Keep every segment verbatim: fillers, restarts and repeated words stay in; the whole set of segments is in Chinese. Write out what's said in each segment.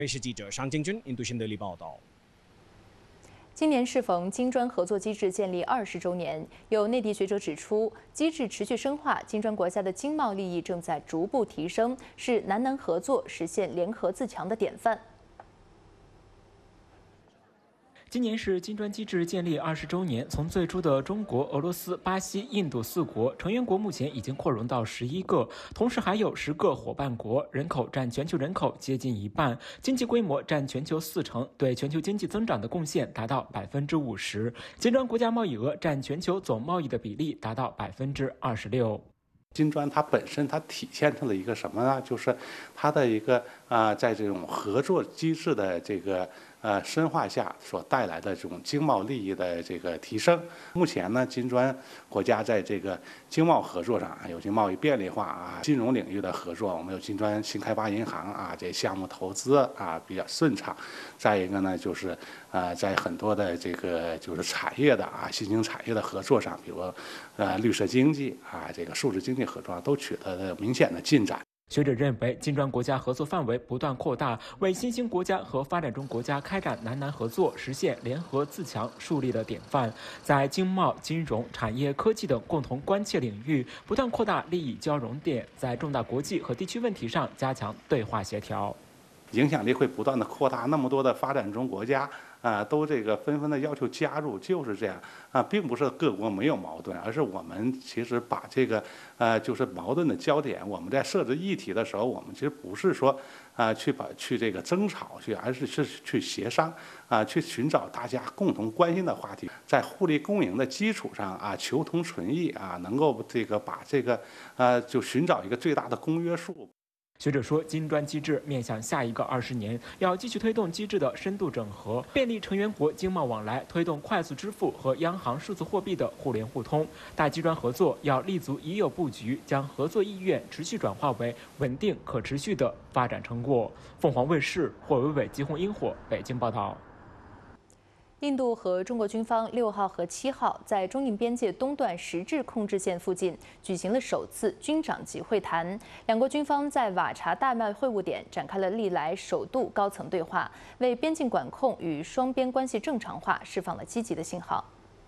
卫视记者商金军印度新德里报道。 今年适逢金砖合作机制建立二十周年，有内地学者指出，机制持续深化，金砖国家的经贸利益正在逐步提升，是南南合作实现联合自强的典范。 今年是金砖机制建立二十周年，从最初的中国、俄罗斯、巴西、印度四国成员国，目前已经扩容到十一个，同时还有十个伙伴国，人口占全球人口接近一半，经济规模占全球四成，对全球经济增长的贡献达到百分之五十。金砖国家贸易额占全球总贸易的比例达到百分之二十六。 金砖它本身它体现出了一个什么呢？就是它的一个啊、呃，在这种合作机制的这个呃深化下所带来的这种经贸利益的这个提升。目前呢，金砖国家在这个经贸合作上有些贸易便利化啊，金融领域的合作，我们有金砖新开发银行啊，这项目投资啊比较顺畅。再一个呢，就是呃，在很多的这个就是产业的啊新兴产业的合作上，比如呃绿色经济啊，这个数字经济。 合作都取得了明显的进展。 学者认为，金砖国家合作范围不断扩大，为新兴国家和发展中国家开展南南合作、实现联合自强树立了典范。在经贸、金融、产业、科技等共同关切领域，不断扩大利益交融点，在重大国际和地区问题上加强对话协调， 影响力会不断的扩大。那么多的发展中国家。 啊，都这个纷纷的要求加入，就是这样啊，并不是各国没有矛盾，而是我们其实把这个呃，就是矛盾的焦点，我们在设置议题的时候，我们其实不是说啊去把去这个争吵去，而是是去协商啊，去寻找大家共同关心的话题，在互利共赢的基础上啊，求同存异啊，能够这个把这个呃，就寻找一个最大的公约数。 学者说，金砖机制面向下一个二十年，要继续推动机制的深度整合，便利成员国经贸往来，推动快速支付和央行数字货币的互联互通。大金砖合作要立足已有布局，将合作意愿持续转化为稳定可持续的发展成果。凤凰卫视霍伟伟、吉鸿英火北京报道。 印度和中国军方六号和七号在中印边界东段实质控制线附近举行了首次军长级会谈，两国军方在瓦查大麦会晤点展开了历来首度高层对话，为边境管控与双边关系正常化释放了积极的信号。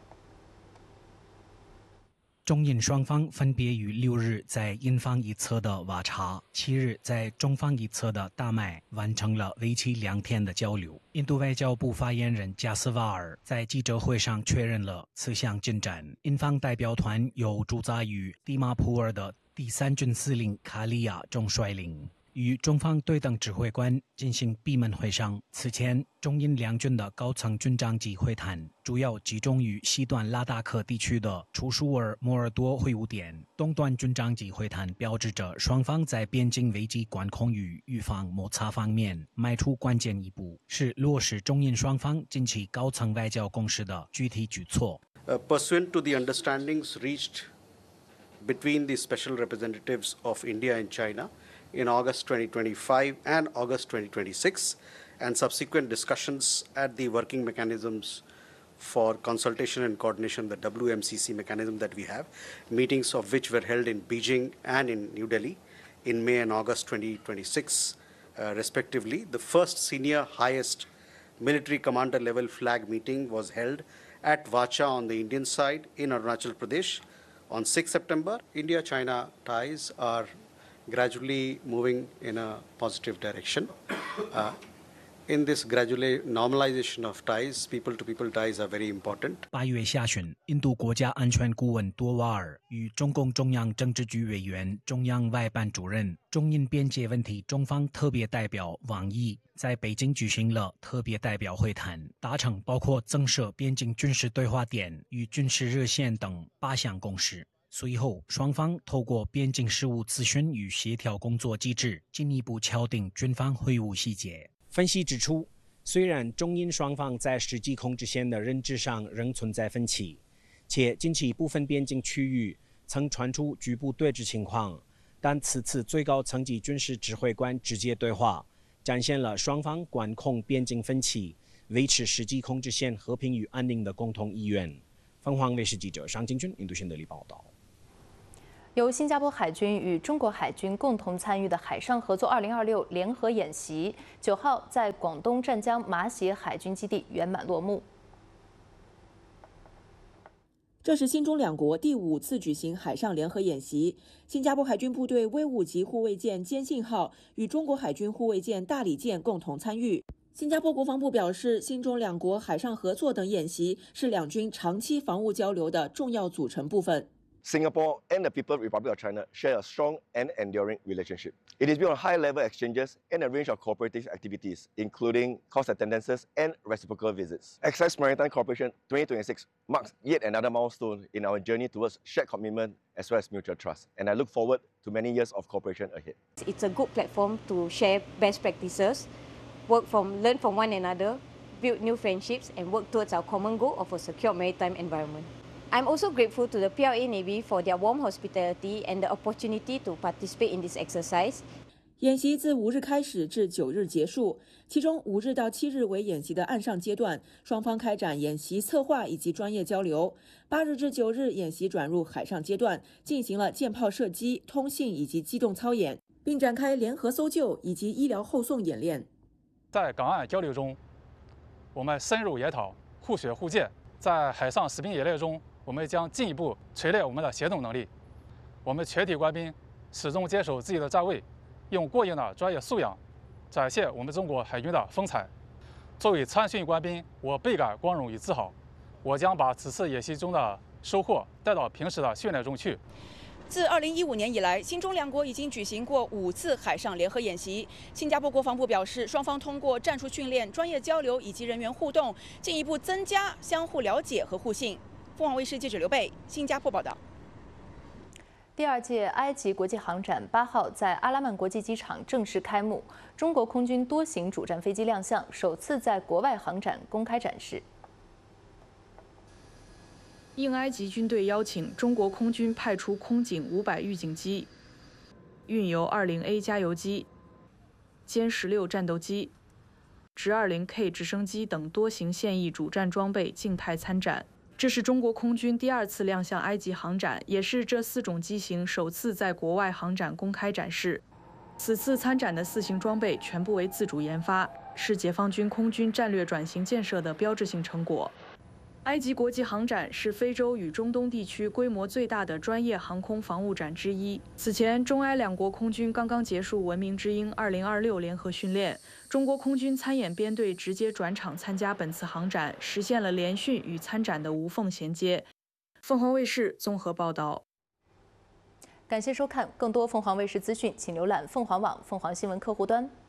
中印双方分别于六日在印方一侧的瓦查，七日在中方一侧的大麦完成了为期两天的交流。印度外交部发言人加斯瓦尔在记者会上确认了此项进展。印方代表团由驻扎于蒂马普尔的第三军司令卡利亚总率领。 与中方对等指挥官进行闭门会商。此前，中印两军的高层军长级会谈主要集中于西段拉达克地区的楚舒尔摩尔多会晤点。东段军长级会谈标志着双方在边境危机管控与预防摩擦方面迈出关键一步，是落实中印双方近期高层外交共识的具体举措。 Uh, pursuant to the understandings reached between the special representatives of India and China. In August twenty twenty-five and August twenty twenty-six, and subsequent discussions at the working mechanisms for consultation and coordination, the W M C C mechanism that we have, meetings of which were held in Beijing and in New Delhi in May and August twenty twenty-six, uh, respectively. The first senior highest military commander level flag meeting was held at Vacha on the Indian side in Arunachal Pradesh on sixth September. India-China ties are gradually moving in a positive direction. Uh, in this gradually normalization of ties, people-to-people ties are very important. 八月下旬，印度国家安全顾问多瓦尔与中共中央政治局委员、中央外办主任、中印边界问题中方特别代表王毅在北京举行了特别代表会谈，达成包括增设边境军事对话点与军事热线等八项共识。随后，双方透过边境事务咨询与协调工作机制，进一步敲定军方会晤细节。 分析指出，虽然中印双方在实际控制线的认知上仍存在分歧，且近期部分边境区域曾传出局部对峙情况，但此次最高层级军事指挥官直接对话，展现了双方管控边境分歧、维持实际控制线和平与安宁的共同意愿。凤凰卫视记者商金军印度新德里报道。 由新加坡海军与中国海军共同参与的海上合作二零二六联合演习，九号在广东湛江马血海军基地圆满落幕。 这是新中两国第五次举行海上联合演习。新加坡海军部队威武级护卫舰坚信号与中国海军护卫舰大理舰共同参与。新加坡国防部表示，新中两国海上合作等演习是两军长期防务交流的重要组成部分。 Singapore and the People's Republic of China share a strong and enduring relationship. It is built on high-level exchanges and a range of cooperative activities, including course attendances and reciprocal visits. Access Maritime Cooperation twenty twenty-six marks yet another milestone in our journey towards shared commitment as well as mutual trust, and I look forward to many years of cooperation ahead. It's a good platform to share best practices, work from, learn from one another, build new friendships, and work towards our common goal of a secure maritime environment. I'm also grateful to the P L A Navy for their warm hospitality and the opportunity to participate in this exercise. 演习自五日开始至九日结束，其中五日到七日为演习的岸上阶段，双方开展演习策划以及专业交流。八日至九日，演习转入海上阶段，进行了舰炮射击、通信以及机动操演，并展开联合搜救以及医疗后送演练。 在港岸交流中，我们深入研讨，互学互鉴；在海上实兵演练中， 我们将进一步锤炼我们的协同能力。我们全体官兵始终坚守自己的站位，用过硬的专业素养展现我们中国海军的风采。作为参训官兵，我倍感光荣与自豪。我将把此次演习中的收获带到平时的训练中去。 自二零一五年以来，新中两国已经举行过五次海上联合演习。新加坡国防部表示，双方通过战术训练、专业交流以及人员互动，进一步增加相互了解和互信。 凤凰卫视记者刘贝，新加坡报道。 第二届埃及国际航展八号在阿拉曼国际机场正式开幕，中国空军多型主战飞机亮相，首次在国外航展公开展示。 应埃及军队邀请，中国空军派出空警五百预警机、运油二零 A 加油机、歼十六战斗机、直二零 K 直升机等多型现役主战装备静态参展。 这是中国空军第二次亮相埃及航展，也是这四种机型首次在国外航展公开展示。此次参展的四型装备全部为自主研发，是解放军空军战略转型建设的标志性成果。埃及国际航展是非洲与中东地区规模最大的专业航空防务展之一。此前，中埃两国空军刚刚结束“文明之鹰”二零二六联合训练。 中国空军参演编队直接转场参加本次航展，实现了联训与参展的无缝衔接。凤凰卫视综合报道。 感谢收看，更多凤凰卫视资讯，请浏览凤凰网凤凰新闻客户端。